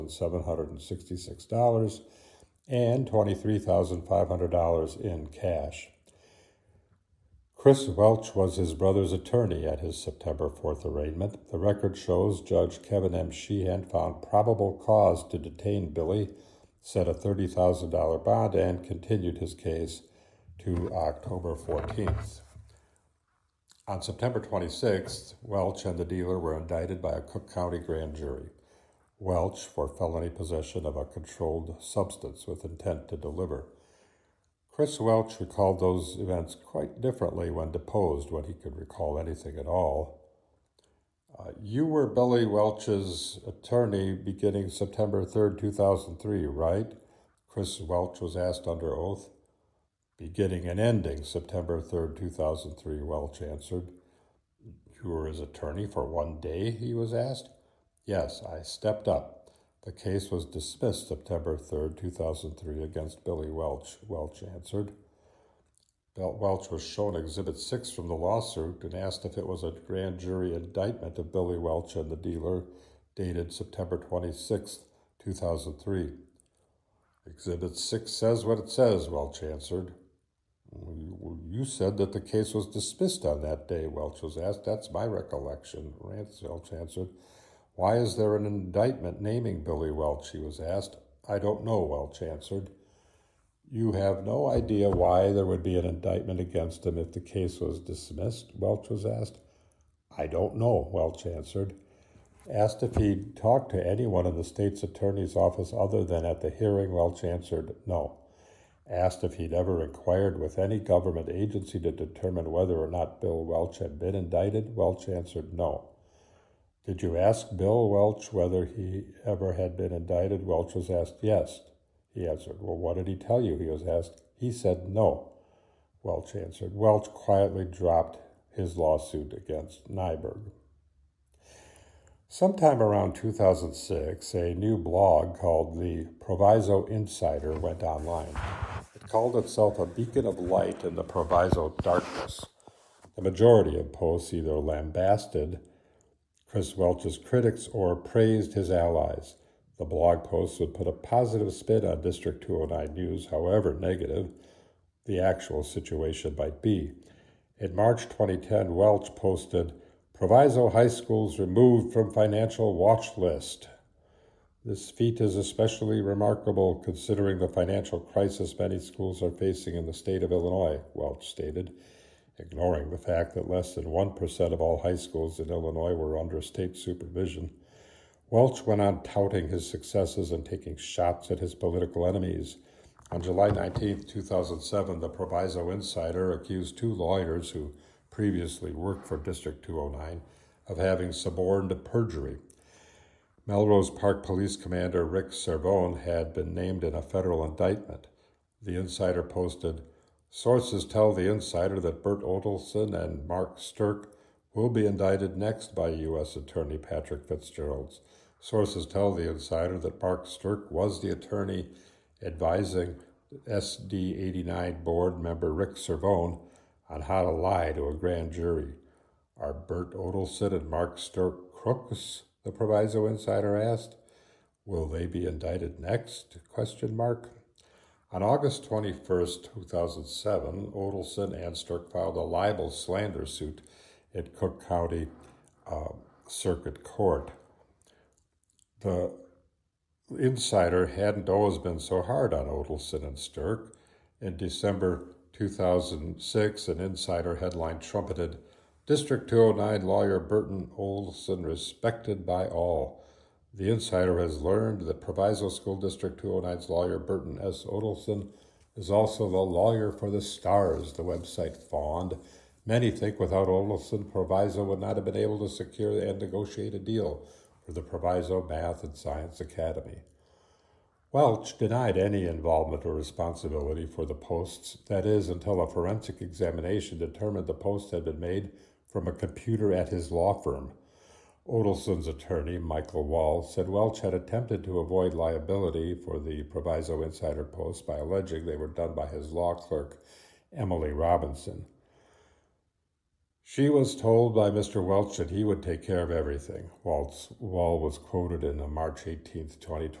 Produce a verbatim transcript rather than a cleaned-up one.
seven hundred sixty-six dollars and twenty-three thousand five hundred dollars in cash. Chris Welch was his brother's attorney at his September fourth arraignment. The record shows Judge Kevin M. Sheehan found probable cause to detain Billy, set a thirty thousand dollars bond, and continued his case to October fourteenth. On September twenty-sixth, Welch and the dealer were indicted by a Cook County grand jury. Welch for felony possession of a controlled substance with intent to deliver. Chris Welch recalled those events quite differently when deposed, when he could recall anything at all. Uh, you were Billy Welch's attorney beginning September third, two thousand three, right? Chris Welch was asked under oath. Beginning and ending September third, two thousand three, Welch answered. You were his attorney for one day, he was asked. Yes, I stepped up. The case was dismissed September third, two thousand three against Billy Welch, Welch answered. Welch was shown Exhibit six from the lawsuit and asked if it was a grand jury indictment of Billy Welch and the dealer dated September twenty-sixth, two thousand three. Exhibit six says what it says, Welch answered. You said that the case was dismissed on that day, Welch was asked. That's my recollection, Welch answered. Why is there an indictment naming Billy Welch, he was asked. I don't know, Welch answered. You have no idea why there would be an indictment against him if the case was dismissed, Welch was asked. I don't know, Welch answered. Asked if he'd talked to anyone in the state's attorney's office other than at the hearing, Welch answered no. Asked if he'd ever inquired with any government agency to determine whether or not Bill Welch had been indicted, Welch answered no. Did you ask Bill Welch whether he ever had been indicted? Welch was asked yes. He answered, well, what did he tell you? He was asked. He said no, Welch answered. Welch quietly dropped his lawsuit against Nyberg. Sometime around two thousand six, a new blog called the Proviso Insider went online. It called itself a beacon of light in the Proviso darkness. The majority of posts either lambasted Chris Welch's critics or praised his allies. The blog posts would put a positive spin on District two oh nine News, however negative the actual situation might be. In March twenty ten, Welch posted, Proviso High Schools removed from financial watch list. This feat is especially remarkable considering the financial crisis many schools are facing in the state of Illinois, Welch stated, ignoring the fact that less than one percent of all high schools in Illinois were under state supervision. Welch went on touting his successes and taking shots at his political enemies. On July nineteenth, two thousand seven, the Proviso Insider accused two lawyers who previously worked for District two oh nine of having suborned perjury. Melrose Park Police Commander Rick Cervone had been named in a federal indictment. The Insider posted, sources tell the Insider that Bert Odelson and Mark Stirk will be indicted next by U S Attorney Patrick Fitzgerald. Sources tell the Insider that Mark Stirk was the attorney advising S D eighty-nine board member Rick Cervone on how to lie to a grand jury. Are Bert Odelson and Mark Stirk crooks? The Proviso Insider asked. Will they be indicted next? Question mark. On August twenty-first, two thousand seven, Odelson and Stirk filed a libel slander suit at Cook County uh, Circuit Court. The Insider hadn't always been so hard on Odelson and Stirk. In December two thousand six, an Insider headline trumpeted, District two oh nine lawyer Burton Odelson respected by all. The Insider has learned that Proviso School District two oh nine's lawyer Burton S. Odelson is also the lawyer for the stars, the website fawned. Many think without Odelson, Proviso would not have been able to secure and negotiate a deal for the Proviso Math and Science Academy. Welch denied any involvement or responsibility for the posts, that is, until a forensic examination determined the posts had been made from a computer at his law firm. Odelson's attorney, Michael Wall, said Welch had attempted to avoid liability for the Proviso Insider posts by alleging they were done by his law clerk, Emily Robinson. She was told by Mister Welch that he would take care of everything. Waltz, Wall was quoted in a March eighteenth, twenty